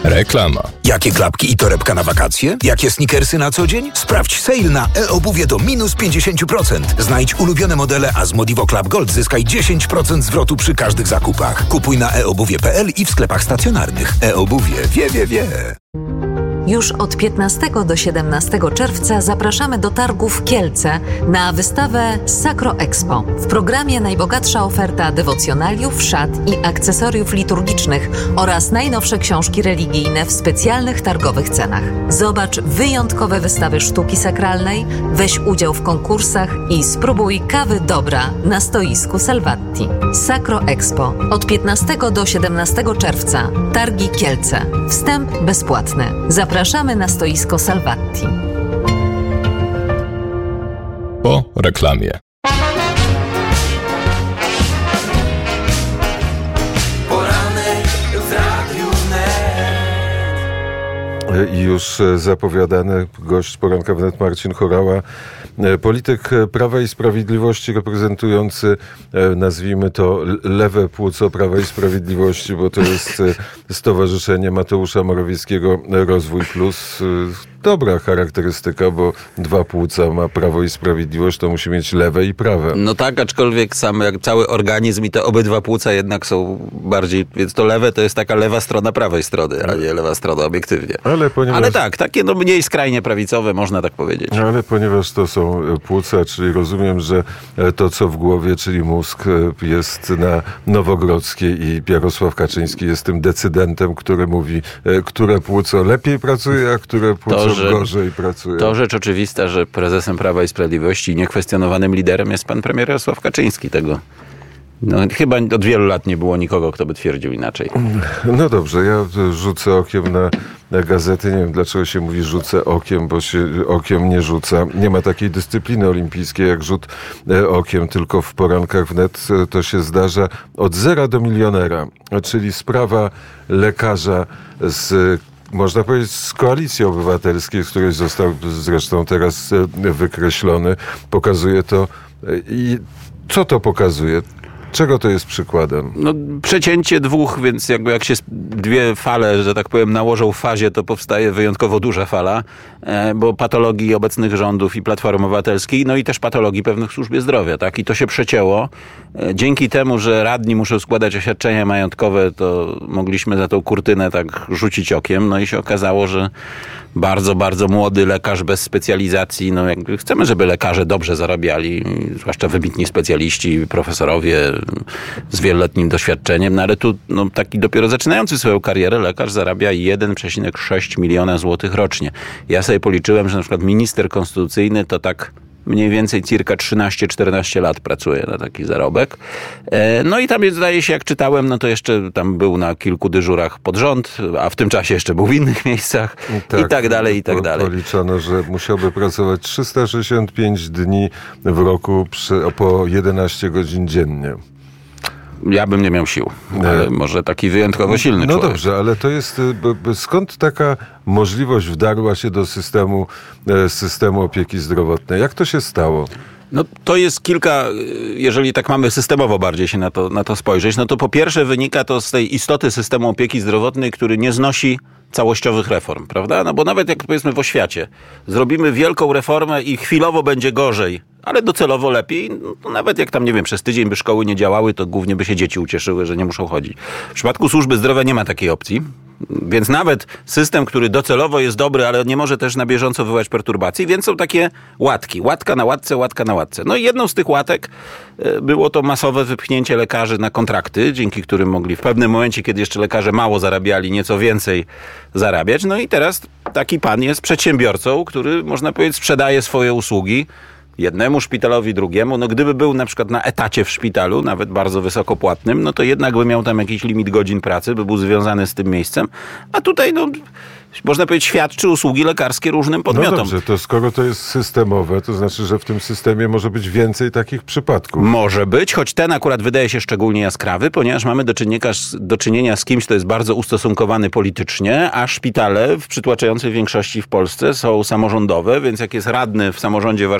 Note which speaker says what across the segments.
Speaker 1: Reklama.
Speaker 2: Jakie klapki i torebka na wakacje? Jakie sneakersy na co dzień? Sprawdź sale na e-obuwie do minus 50%. Znajdź ulubione modele, a z Modivo Club Gold zyskaj 10% zwrotu przy każdych zakupach. Kupuj na eobuwie.pl i w sklepach stacjonarnych. E-obuwie wie.
Speaker 3: Już od 15 do 17 czerwca zapraszamy do targów Kielce na wystawę Sacro Expo. W programie najbogatsza oferta dewocjonaliów, szat i akcesoriów liturgicznych oraz najnowsze książki religijne w specjalnych targowych cenach. Zobacz wyjątkowe wystawy sztuki sakralnej, weź udział w konkursach i spróbuj kawy dobra na stoisku Salvatti. Sacro Expo. Od 15 do 17 czerwca. Targi Kielce. Wstęp bezpłatny. Zapraszamy na stoisko Salvatti.
Speaker 1: Po reklamie.
Speaker 4: Poranek w Radiu Wnet.
Speaker 5: Już zapowiadany gość Poranka Wnet Marcin Horała, polityk Prawa i Sprawiedliwości reprezentujący, nazwijmy to, lewe płuco Prawa i Sprawiedliwości, bo to jest Stowarzyszenie Mateusza Morawieckiego Rozwój Plus. Dobra charakterystyka, bo dwa płuca ma Prawo i Sprawiedliwość, to musi mieć lewe i prawe.
Speaker 6: No tak, aczkolwiek cały organizm i te obydwa płuca jednak są bardziej, więc to lewe to jest taka lewa strona prawej strony, a nie lewa strona obiektywnie. Ale tak, takie mniej skrajnie prawicowe, można tak powiedzieć.
Speaker 5: Ale ponieważ to są płuca, czyli rozumiem, że to co w głowie, czyli mózg, jest na Nowogrodzkiej i Jarosław Kaczyński jest tym decydentem, który mówi, które płuco lepiej pracuje, a które płuco gorzej pracuje.
Speaker 6: To rzecz oczywista, że prezesem Prawa i Sprawiedliwości i niekwestionowanym liderem jest pan premier Jarosław Kaczyński. Tego chyba od wielu lat nie było nikogo, kto by twierdził inaczej.
Speaker 5: No dobrze, ja rzucę okiem na gazety. Nie wiem, dlaczego się mówi rzucę okiem, bo się okiem nie rzuca. Nie ma takiej dyscypliny olimpijskiej jak rzut okiem, tylko w Porankach Wnet to się zdarza od zera do milionera. Czyli sprawa lekarza można powiedzieć z Koalicji Obywatelskiej, z której został zresztą teraz wykreślony. Pokazuje to. I co to pokazuje? Czego to jest przykładem?
Speaker 6: No, przecięcie dwóch, więc jakby jak się dwie fale, że tak powiem, nałożą w fazie, to powstaje wyjątkowo duża fala, bo patologii obecnych rządów i Platformy Obywatelskiej, no i też patologii pewnych w służbie zdrowia, tak? I to się przecięło. Dzięki temu, że radni muszą składać oświadczenia majątkowe, to mogliśmy za tą kurtynę tak rzucić okiem, no i się okazało, że bardzo, bardzo młody lekarz bez specjalizacji, no jakby chcemy, żeby lekarze dobrze zarabiali, zwłaszcza wybitni specjaliści, profesorowie z wieloletnim doświadczeniem, no ale tu taki dopiero zaczynający swoją karierę lekarz zarabia 1,6 miliona złotych rocznie. Ja sobie policzyłem, że na przykład minister konstytucyjny to tak mniej więcej circa 13-14 lat pracuje na taki zarobek. No i tam zdaje się, jak czytałem, no to jeszcze tam był na kilku dyżurach pod rząd, a w tym czasie jeszcze był w innych miejscach i tak dalej, i tak dalej.
Speaker 5: Policzano, że musiałby pracować 365 dni w roku po 11 godzin dziennie.
Speaker 6: Ja bym nie miał sił, ale może taki wyjątkowo silny człowiek.
Speaker 5: No dobrze, ale to jest, skąd taka możliwość wdarła się do systemu opieki zdrowotnej? Jak to się stało?
Speaker 6: No to jest kilka, jeżeli tak mamy systemowo bardziej się na to spojrzeć, no to po pierwsze wynika to z tej istoty systemu opieki zdrowotnej, który nie znosi całościowych reform, prawda? No bo nawet jak powiedzmy w oświacie, zrobimy wielką reformę i chwilowo będzie gorzej, ale docelowo lepiej, no nawet jak tam, nie wiem, przez tydzień by szkoły nie działały, to głównie by się dzieci ucieszyły, że nie muszą chodzić. W przypadku służby zdrowia nie ma takiej opcji, więc nawet system, który docelowo jest dobry, ale nie może też na bieżąco wywołać perturbacji, więc są takie łatki. Łatka na łatce, łatka na łatce. No i jedną z tych łatek było to masowe wypchnięcie lekarzy na kontrakty, dzięki którym mogli w pewnym momencie, kiedy jeszcze lekarze mało zarabiali, nieco więcej zarabiać. No i teraz taki pan jest przedsiębiorcą, który, można powiedzieć, sprzedaje swoje usługi jednemu szpitalowi, drugiemu. No gdyby był na przykład na etacie w szpitalu, nawet bardzo wysoko płatnym, no to jednak by miał tam jakiś limit godzin pracy, by był związany z tym miejscem. A tutaj, można powiedzieć, świadczy usługi lekarskie różnym podmiotom. No dobrze,
Speaker 5: to skoro to jest systemowe, to znaczy, że w tym systemie może być więcej takich przypadków.
Speaker 6: Może być, choć ten akurat wydaje się szczególnie jaskrawy, ponieważ mamy do czynienia z kimś, kto jest bardzo ustosunkowany politycznie, a szpitale w przytłaczającej większości w Polsce są samorządowe, więc jak jest radny w samorządzie warszawskim,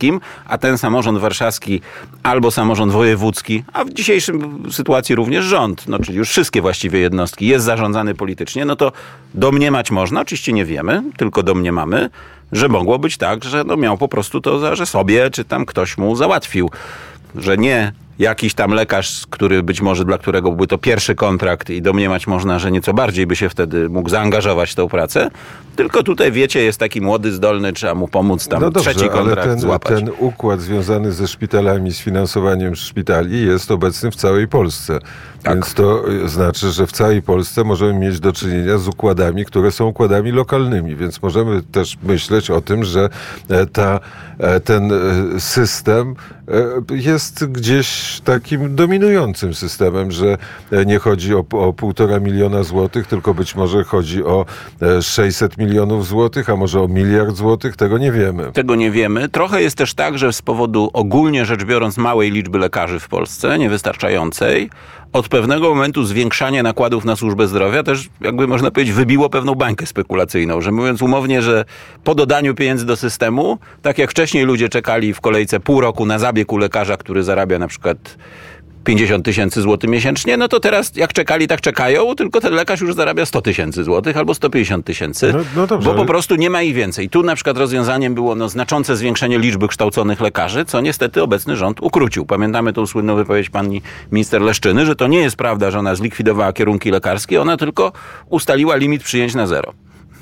Speaker 6: warszawskim, a ten samorząd warszawski albo samorząd wojewódzki, a w dzisiejszej sytuacji również rząd, no czyli już wszystkie właściwie jednostki, jest zarządzany politycznie, no to domniemać można, oczywiście nie wiemy, tylko domniemamy, że mogło być tak, że no miał po prostu to, że sobie czy tam ktoś mu załatwił, że nie jakiś tam lekarz, który być może dla którego byłby to pierwszy kontrakt i domniemać można, że nieco bardziej by się wtedy mógł zaangażować w tę pracę, tylko tutaj wiecie, jest taki młody, zdolny, trzeba mu pomóc tam
Speaker 5: no dobrze,
Speaker 6: trzeci kontrakt
Speaker 5: ale
Speaker 6: złapać.
Speaker 5: Ten układ związany ze szpitalami, z finansowaniem szpitali jest obecny w całej Polsce. Tak. Więc to znaczy, że w całej Polsce możemy mieć do czynienia z układami, które są układami lokalnymi, więc możemy też myśleć o tym, że ten system jest gdzieś takim dominującym systemem, że nie chodzi o 1,5 miliona złotych, tylko być może chodzi o 600 milionów złotych, a może o 1 miliard złotych, tego nie wiemy.
Speaker 6: Tego nie wiemy. Trochę jest też tak, że z powodu ogólnie rzecz biorąc małej liczby lekarzy w Polsce, niewystarczającej, od pewnego momentu zwiększanie nakładów na służbę zdrowia też, jakby można powiedzieć, wybiło pewną bańkę spekulacyjną, że mówiąc umownie, że po dodaniu pieniędzy do systemu, tak jak wcześniej ludzie czekali w kolejce pół roku na zabieg u lekarza, który zarabia na przykład 50 000 złotych miesięcznie, no to teraz jak czekali, tak czekają, tylko ten lekarz już zarabia 100 000 złotych albo 150 000,
Speaker 5: no dobrze,
Speaker 6: bo po prostu nie ma ich więcej. Tu na przykład rozwiązaniem było znaczące zwiększenie liczby kształconych lekarzy, co niestety obecny rząd ukrócił. Pamiętamy tą słynną wypowiedź pani minister Leszczyny, że to nie jest prawda, że ona zlikwidowała kierunki lekarskie, ona tylko ustaliła limit przyjęć na 0.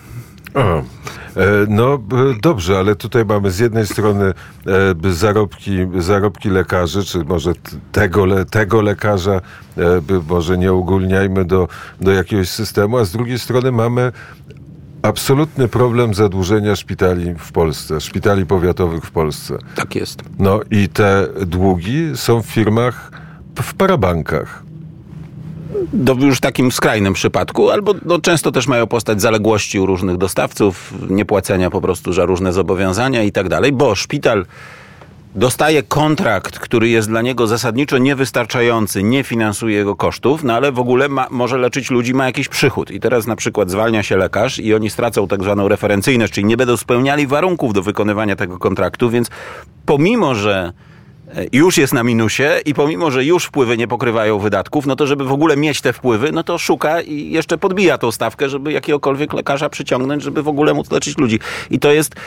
Speaker 5: No dobrze, ale tutaj mamy z jednej strony zarobki lekarzy, czy może tego lekarza, może nie ogólniajmy do jakiegoś systemu, a z drugiej strony mamy absolutny problem zadłużenia szpitali w Polsce, szpitali powiatowych w Polsce.
Speaker 6: Tak jest.
Speaker 5: No i te długi są w firmach, w parabankach.
Speaker 6: Już w takim skrajnym przypadku, albo często też mają postać zaległości u różnych dostawców, niepłacenia po prostu za różne zobowiązania i tak dalej, bo szpital dostaje kontrakt, który jest dla niego zasadniczo niewystarczający, nie finansuje jego kosztów, no ale w ogóle może leczyć ludzi, ma jakiś przychód. I teraz na przykład zwalnia się lekarz i oni stracą tak zwaną referencyjność, czyli nie będą spełniali warunków do wykonywania tego kontraktu, więc pomimo, że już jest na minusie i pomimo, że już wpływy nie pokrywają wydatków, no to żeby w ogóle mieć te wpływy, no to szuka i jeszcze podbija tą stawkę, żeby jakiegokolwiek lekarza przyciągnąć, żeby w ogóle móc leczyć ludzi. I to jest,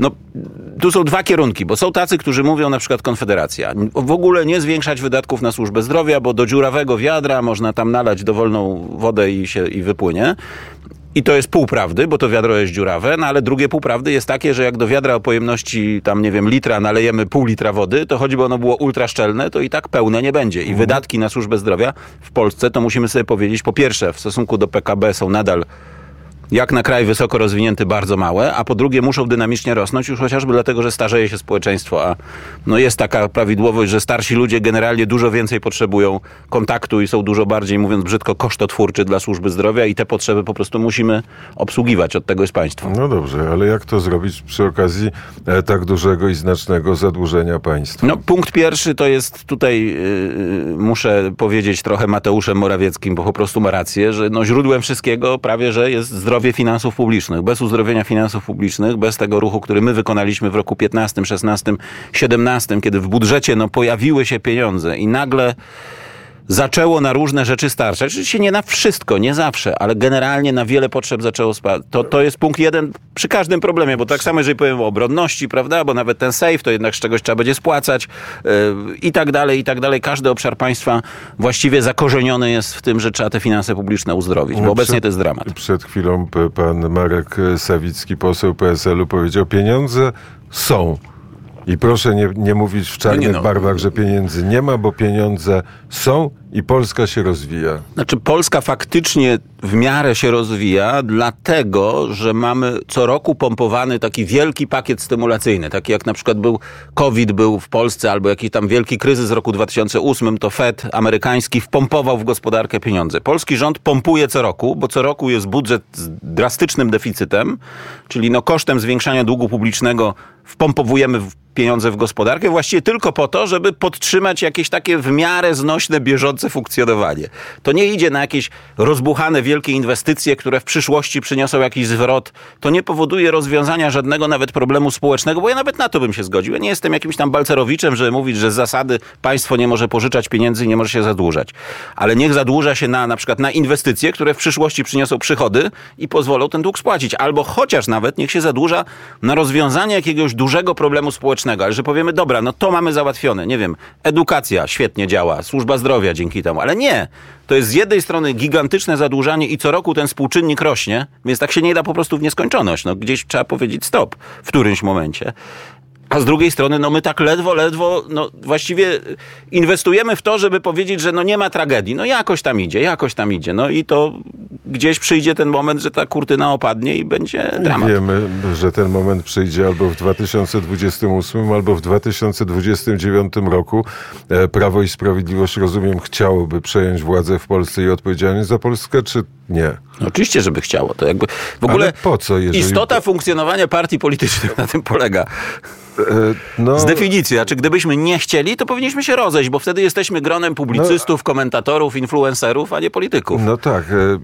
Speaker 6: tu są dwa kierunki, bo są tacy, którzy mówią, na przykład Konfederacja, w ogóle nie zwiększać wydatków na służbę zdrowia, bo do dziurawego wiadra można tam nalać dowolną wodę i wypłynie. I to jest pół prawdy, bo to wiadro jest dziurawe, no ale drugie pół prawdy jest takie, że jak do wiadra o pojemności tam, nie wiem, litra nalejemy pół litra wody, to choćby ono było ultraszczelne, to i tak pełne nie będzie. I wydatki na służbę zdrowia w Polsce, to musimy sobie powiedzieć, po pierwsze, w stosunku do PKB są nadal jak na kraj wysoko rozwinięty bardzo małe, a po drugie muszą dynamicznie rosnąć już chociażby dlatego, że starzeje się społeczeństwo, a jest taka prawidłowość, że starsi ludzie generalnie dużo więcej potrzebują kontaktu i są dużo bardziej, mówiąc brzydko, kosztotwórczy dla służby zdrowia i te potrzeby po prostu musimy obsługiwać. Od tego jest państwo.
Speaker 5: No dobrze, ale jak to zrobić przy okazji tak dużego i znacznego zadłużenia państwa?
Speaker 6: Punkt pierwszy to jest tutaj, muszę powiedzieć trochę Mateuszem Morawieckim, bo po prostu ma rację, że źródłem wszystkiego prawie, że jest zdrowie finansów publicznych. Bez uzdrowienia finansów publicznych, bez tego ruchu, który my wykonaliśmy w roku 15, 16, 17, kiedy w budżecie pojawiły się pieniądze i nagle zaczęło na różne rzeczy starczać. Oczywiście nie na wszystko, nie zawsze, ale generalnie na wiele potrzeb zaczęło spadać. To jest punkt jeden przy każdym problemie, bo tak samo jeżeli powiem o obronności, prawda, bo nawet ten safe to jednak z czegoś trzeba będzie spłacać i tak dalej, i tak dalej. Każdy obszar państwa właściwie zakorzeniony jest w tym, że trzeba te finanse publiczne uzdrowić, bo obecnie to jest dramat.
Speaker 5: Przed chwilą pan Marek Sawicki, poseł PSL-u, powiedział, pieniądze są. I proszę nie mówić w czarnych barwach, że pieniędzy nie ma, bo pieniądze są i Polska się rozwija.
Speaker 6: Znaczy Polska faktycznie w miarę się rozwija, dlatego, że mamy co roku pompowany taki wielki pakiet stymulacyjny. Taki jak na przykład COVID był w Polsce, albo jakiś tam wielki kryzys z roku 2008, to Fed amerykański wpompował w gospodarkę pieniądze. Polski rząd pompuje co roku, bo co roku jest budżet z drastycznym deficytem, czyli kosztem zwiększania długu publicznego wpompowujemy pieniądze w gospodarkę właściwie tylko po to, żeby podtrzymać jakieś takie w miarę znośne, bieżące bieżące funkcjonowanie. To nie idzie na jakieś rozbuchane wielkie inwestycje, które w przyszłości przyniosą jakiś zwrot. To nie powoduje rozwiązania żadnego nawet problemu społecznego, bo ja nawet na to bym się zgodził. Ja nie jestem jakimś tam Balcerowiczem, żeby mówić, że z zasady państwo nie może pożyczać pieniędzy i nie może się zadłużać. Ale niech zadłuża się na przykład na inwestycje, które w przyszłości przyniosą przychody i pozwolą ten dług spłacić. Albo chociaż nawet niech się zadłuża na rozwiązanie jakiegoś dużego problemu społecznego. Ale że powiemy, dobra, no to mamy załatwione. Nie wiem, edukacja świetnie działa, służba zdrowia dzięki temu. Ale nie. To jest z jednej strony gigantyczne zadłużanie i co roku ten współczynnik rośnie, więc tak się nie da po prostu w nieskończoność. No, gdzieś trzeba powiedzieć stop w którymś momencie. A z drugiej strony, no my tak ledwo, no właściwie inwestujemy w to, żeby powiedzieć, że no nie ma tragedii. No jakoś tam idzie. No i to gdzieś przyjdzie ten moment, że ta kurtyna opadnie i będzie dramat.
Speaker 5: Wiemy, że ten moment przyjdzie albo w 2028, albo w 2029 roku. Prawo i Sprawiedliwość, rozumiem, chciałoby przejąć władzę w Polsce i odpowiedzialność za Polskę, czy nie?
Speaker 6: No oczywiście, żeby chciało. To jakby w ogóle
Speaker 5: po co,
Speaker 6: istota funkcjonowania partii politycznych na tym polega. Z definicji, znaczy gdybyśmy nie chcieli, to powinniśmy się rozejść, bo wtedy jesteśmy gronem publicystów, komentatorów, influencerów, a nie polityków.
Speaker 5: No tak,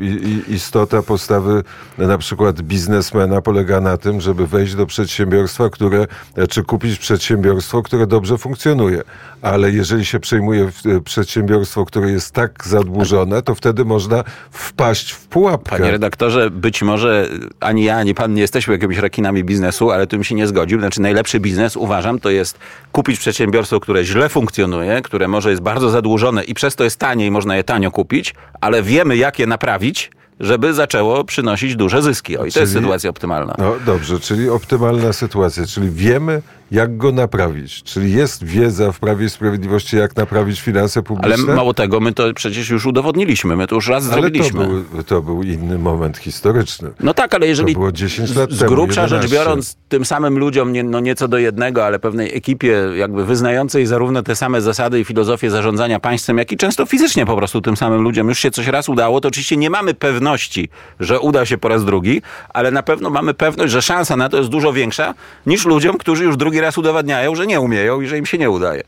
Speaker 5: istota postawy na przykład biznesmena polega na tym, żeby wejść do przedsiębiorstwa, czy kupić przedsiębiorstwo, które dobrze funkcjonuje. Ale jeżeli się przejmuje przedsiębiorstwo, które jest tak zadłużone, to wtedy można wpaść w pułapkę.
Speaker 6: Panie redaktorze, być może ani ja, ani pan nie jesteśmy jakimiś rekinami biznesu, ale tu bym się nie zgodził. Znaczy najlepszy biznes, uważam, to jest kupić przedsiębiorstwo, które źle funkcjonuje, które może jest bardzo zadłużone i przez to jest tanie i można je tanio kupić, ale wiemy, jak je naprawić, żeby zaczęło przynosić duże zyski. I to jest sytuacja optymalna.
Speaker 5: No dobrze, czyli optymalna sytuacja, czyli wiemy, jak go naprawić. Czyli jest wiedza w Prawie i Sprawiedliwości, jak naprawić finanse publiczne.
Speaker 6: Ale mało tego, my to przecież już udowodniliśmy. My to już raz zrobiliśmy.
Speaker 5: To był inny moment historyczny.
Speaker 6: No tak, ale jeżeli
Speaker 5: to było 10 lat
Speaker 6: z grubsza rzecz biorąc, tym samym ludziom, nieco do jednego, ale pewnej ekipie jakby wyznającej zarówno te same zasady i filozofię zarządzania państwem, jak i często fizycznie po prostu tym samym ludziom już się coś raz udało, to oczywiście nie mamy pewności, że uda się po raz drugi, ale na pewno mamy pewność, że szansa na to jest dużo większa niż ludziom, którzy już drugi raz udowadniają, że nie umieją i że im się nie udaje.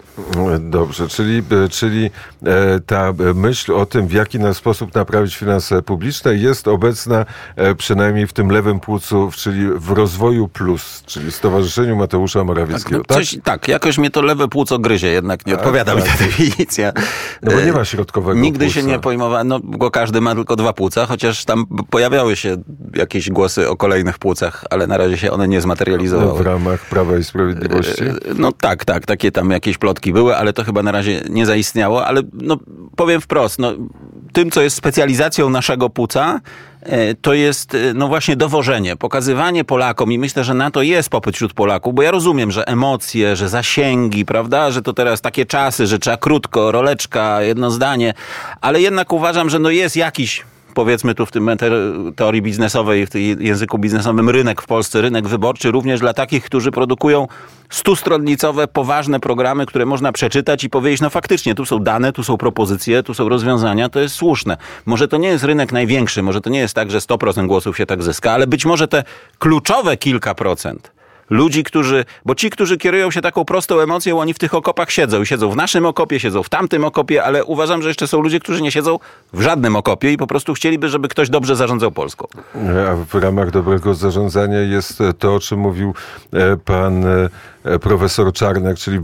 Speaker 5: Dobrze, czyli ta myśl o tym, w jaki sposób naprawić finanse publiczne jest obecna przynajmniej w tym lewym płucu, czyli w Rozwoju Plus, czyli Stowarzyszeniu Mateusza Morawieckiego.
Speaker 6: Tak, jakoś mnie to lewe płuco gryzie, jednak nie odpowiada mi ta definicja.
Speaker 5: No bo nie ma środkowego
Speaker 6: Nigdy
Speaker 5: płuca.
Speaker 6: się nie pojmowałem, bo każdy ma tylko dwa płuca, chociaż tam pojawiały się jakieś głosy o kolejnych płucach, ale na razie się one nie zmaterializowały.
Speaker 5: W ramach Prawa i Sprawiedliwości?
Speaker 6: No tak, takie tam jakieś plotki były, ale to chyba na razie nie zaistniało, ale powiem wprost, tym, co jest specjalizacją naszego płuca, to jest właśnie dowożenie, pokazywanie Polakom i myślę, że na to jest popyt wśród Polaków, bo ja rozumiem, że emocje, że zasięgi, prawda, że to teraz takie czasy, że trzeba krótko, roleczka, jedno zdanie, ale jednak uważam, że jest jakiś, powiedzmy tu w tym teorii biznesowej, w tym języku biznesowym rynek w Polsce, rynek wyborczy również dla takich, którzy produkują 100-stronnicowe, poważne programy, które można przeczytać i powiedzieć, faktycznie, tu są dane, tu są propozycje, tu są rozwiązania, to jest słuszne. Może to nie jest rynek największy, może to nie jest tak, że 100% głosów się tak zyska, ale być może te kluczowe kilka procent ludzi, bo ci, którzy kierują się taką prostą emocją, oni w tych okopach siedzą. I siedzą w naszym okopie, siedzą w tamtym okopie, ale uważam, że jeszcze są ludzie, którzy nie siedzą w żadnym okopie i po prostu chcieliby, żeby ktoś dobrze zarządzał Polską.
Speaker 5: A w ramach dobrego zarządzania jest to, o czym mówił pan profesor Czarnek, czyli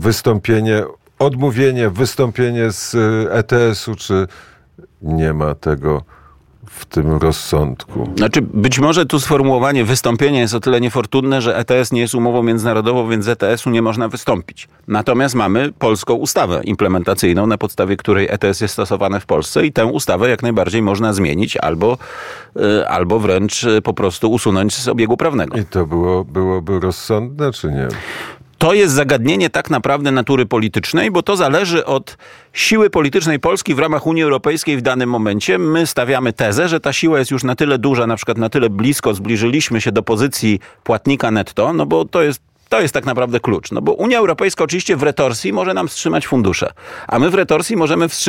Speaker 5: wystąpienie z ETS-u, czy nie ma tego w tym rozsądku?
Speaker 6: Znaczy, być może tu sformułowanie wystąpienie jest o tyle niefortunne, że ETS nie jest umową międzynarodową, więc z ETS-u nie można wystąpić. Natomiast mamy polską ustawę implementacyjną, na podstawie której ETS jest stosowany w Polsce i tę ustawę jak najbardziej można zmienić albo wręcz po prostu usunąć z obiegu prawnego.
Speaker 5: I to byłoby rozsądne, czy nie?
Speaker 6: To jest zagadnienie tak naprawdę natury politycznej, bo to zależy od siły politycznej Polski w ramach Unii Europejskiej w danym momencie. My stawiamy tezę, że ta siła jest już na tyle duża, na przykład na tyle blisko zbliżyliśmy się do pozycji płatnika netto, bo to jest tak naprawdę klucz. Bo Unia Europejska oczywiście w retorsji może nam wstrzymać fundusze, a my w retorsji możemy wstrzymać